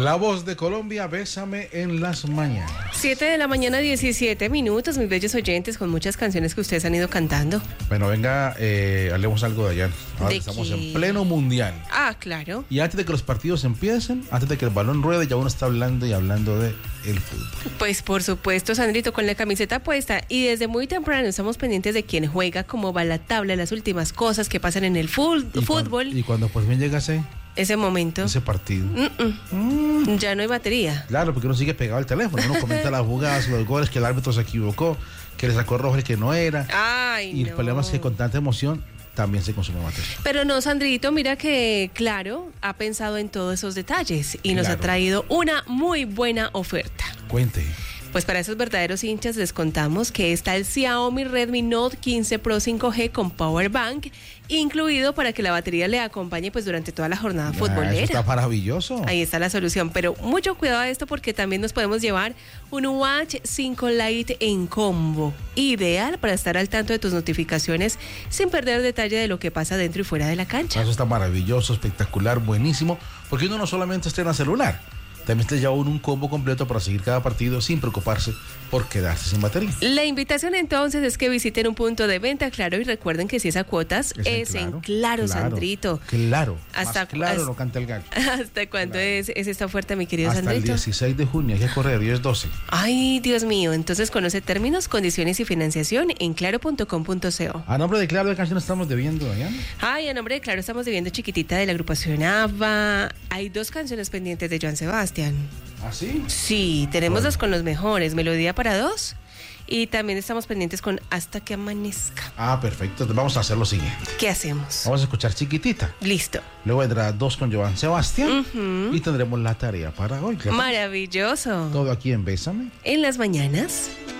La voz de Colombia, bésame en las mañanas. 7 de la mañana, 17 minutos, mis bellos oyentes, con muchas canciones que ustedes han ido cantando. Bueno, venga, hablemos algo de allá. Ahora ¿De estamos qué? en pleno mundial. Ah, claro. Y antes de que los partidos empiecen, antes de que el balón ruede, ya uno está hablando y hablando de el fútbol. Pues por supuesto, Sandrito, con la camiseta puesta y desde muy temprano estamos pendientes de quién juega, cómo va la tabla, las últimas cosas que pasan en el fútbol. Y cuando por fin llega Ese momento. ese partido. Ya no hay batería. Claro, porque uno sigue pegado al teléfono. Uno comenta las jugadas, los goles, que el árbitro se equivocó, que le sacó rojo el que no era. Ay, Y el problema es que con tanta emoción también se consume batería. Pero no, Sandrito, mira que, claro, ha pensado en todos esos detalles y nos ha traído una muy buena oferta. Cuente. Pues para esos verdaderos hinchas les contamos que está el Xiaomi Redmi Note 15 Pro 5G con Power Bank, incluido para que la batería le acompañe pues durante toda la jornada futbolera. Eso está maravilloso. Ahí está la solución, pero mucho cuidado a esto porque también nos podemos llevar un Watch 5 Lite en combo, ideal para estar al tanto de tus notificaciones sin perder detalle de lo que pasa dentro y fuera de la cancha. Eso está maravilloso, espectacular, buenísimo, porque uno no solamente estrena celular, también te lleva un combo completo para seguir cada partido sin preocuparse por quedarse sin batería. La invitación entonces es que visiten un punto de venta Claro y recuerden que si es a cuotas es en Claro, Sandrito. Claro, Hasta más claro no canta el gallo. ¿Hasta cuándo es esta oferta, mi querido Hasta Sandrito? el 16 de junio, hay que correr, 10-12. Ay, Dios mío, entonces conoce términos, condiciones y financiación en claro.com.co. A nombre de Claro, ¿de canción estamos debiendo, Diana? Ay, a nombre de Claro estamos debiendo Chiquitita de la agrupación ABBA. Hay 2 canciones pendientes de Joan Sebastián. ¿Ah, sí? Sí, tenemos Bueno. 2 con los mejores, Melodía para 2 y también estamos pendientes con Hasta que amanezca. Ah, perfecto, entonces vamos a hacer lo siguiente. ¿Qué hacemos? Vamos a escuchar Chiquitita. Listo. Luego vendrá 2 con Joan Sebastián y tendremos la tarea para hoy. Maravilloso. Todo aquí en Bésame. En las mañanas.